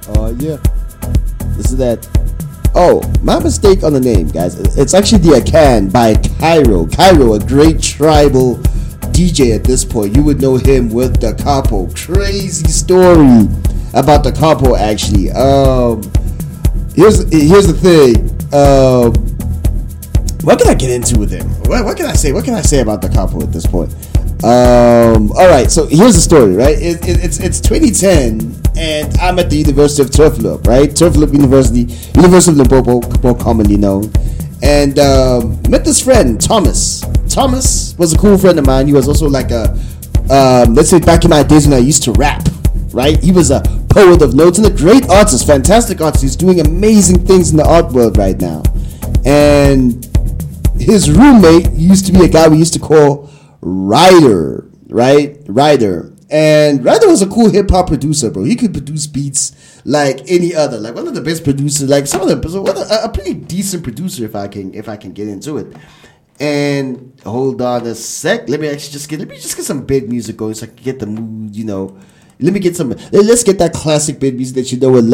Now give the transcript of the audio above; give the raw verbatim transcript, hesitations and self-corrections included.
Oh yeah. This is that. Oh, my mistake on the name, guys. It's actually the Akan by Cairo. Cairo, a great tribal D J at this point. You would know him with the Capo. Crazy story about the Capo, actually. Um, here's here's the thing. Um, what can I get into with him? What, what can I say? What can I say about the Capo at this point? Um, all right, so here's the story, right? It, it, it's it's twenty ten, and I'm at the University of Turfloop, right? Turfloop University, University of Limpopo, more commonly known. And um, met this friend, Thomas. Thomas was a cool friend of mine. He was also like a, um, let's say back in my days when I used to rap, right? He was a poet of notes and a great artist, fantastic artist. He's doing amazing things in the art world right now. And his roommate used to be a guy we used to call Ryder, right? Ryder. And Ryder was a cool hip hop producer, bro. He could produce beats like any other, like one of the best producers, like some of them, a, a pretty decent producer if I can, if I can get into it. And hold on a sec, let me actually just get, let me just get some bed music going so I can get the mood, you know. Let me get some, let's get that classic bed music that you know.